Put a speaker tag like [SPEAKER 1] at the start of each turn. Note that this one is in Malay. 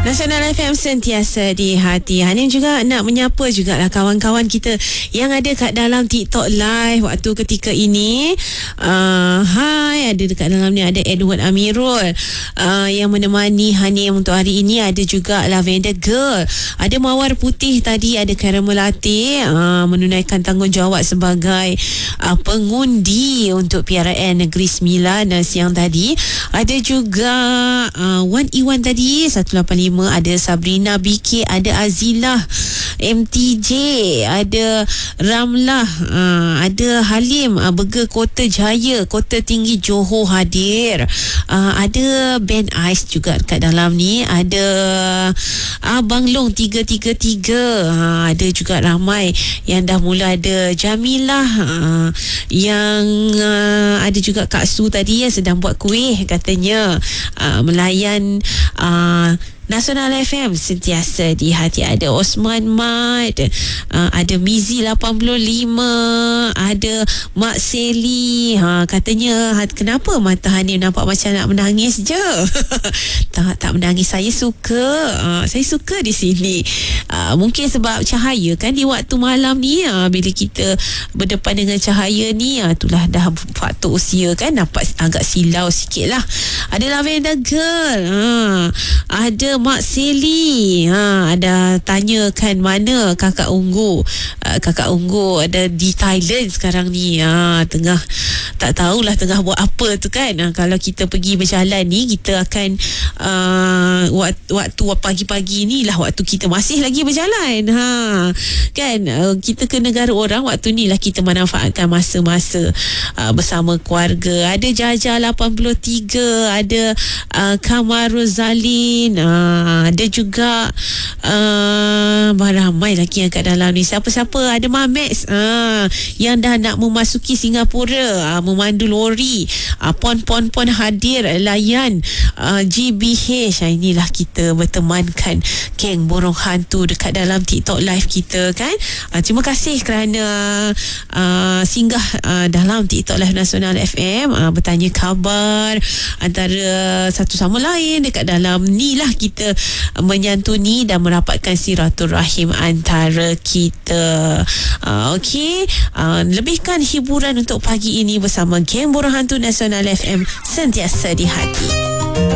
[SPEAKER 1] Nasional FM sentiasa di hati. Hanin juga nak menyapa jugalah kawan-kawan kita yang ada kat dalam TikTok live waktu ketika ini. Hai, ada dekat dalam ni ada Edward Amirul yang menemani Hanin untuk hari ini. Ada juga Lavender Girl, ada Mawar Putih tadi, ada Caramel Latte menunaikan tanggungjawab sebagai pengundi untuk PRN Negeri Sembilan siang tadi. Ada juga Wan Iwan tadi 185, ada Sabrina BK, ada Azilah MTJ, ada Ramlah, ada Halim Burger Kota Jaya, Kota Tinggi Johor hadir. Ada Ben Ais juga kat dalam ni, ada Abang Long 333, ada juga ramai yang dah mula. Ada Jamilah, yang ada juga Kak Su tadi yang sedang buat kuih katanya, melayan Nasional FM sentiasa di hati. Ada Osman Mat, ada Mizi 85, ada Mak Seli, katanya kenapa mata Hanim nampak macam nak menangis je. tak menangis, saya suka di sini. Mungkin sebab cahaya kan di waktu malam ni, bila kita berdepan dengan cahaya ni, itulah dah faktor usia kan, dapat agak silau sikit lah. Ada Lavender Girl, ada Mak Seli, ada tanyakan mana Kakak Unggu. Kakak Unggu ada di Thailand sekarang ni, tengah tak tahulah tengah buat apa tu kan. Kalau kita pergi berjalan ni, kita akan waktu pagi-pagi ni lah waktu kita masih lagi berjalan, kan. Kita ke negara orang, waktu ni lah kita manfaatkan masa-masa bersama keluarga. Ada Jaja 83, ada Kamarul Zalin, ada juga ramai lagi yang kat dalam ni. Siapa-siapa, ada Mamex yang dah nak memasuki Singapura, memandu lori. Pon hadir layan GBH. Inilah kita bertemankan geng borong hantu dekat dalam TikTok live kita kan. Terima kasih kerana singgah dalam TikTok live Nasional FM, bertanya khabar antara satu sama lain. Dekat dalam ni lah kita menyantuni dan merapatkan silaturahim antara kita. Okey, lebihkan hiburan untuk pagi ini bersama geng borong hantu Nasional FM sentiasa di hati.